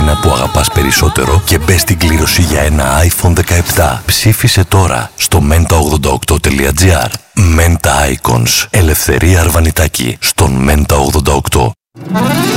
εσένα που αγαπάς περισσότερο και μπες στην κλήρωση για ένα iPhone 17. Ψήφισε τώρα στο menta88.gr. Menta Icons. Ελευθερία Αρβανιτάκη στον Menta 88.